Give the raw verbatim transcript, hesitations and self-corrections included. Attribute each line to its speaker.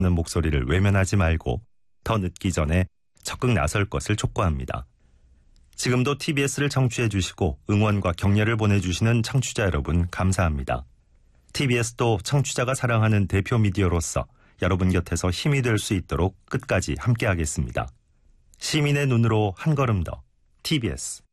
Speaker 1: 목소리를 외면하지 말고 더 늦기 전에 적극 나설 것을 촉구합니다. 지금도 티비에스를 청취해 주시고 응원과 격려를 보내주시는 청취자 여러분 감사합니다. 티비에스도 청취자가 사랑하는 대표 미디어로서 여러분 곁에서 힘이 될 수 있도록 끝까지 함께하겠습니다. 시민의 눈으로 한 걸음 더 티비에스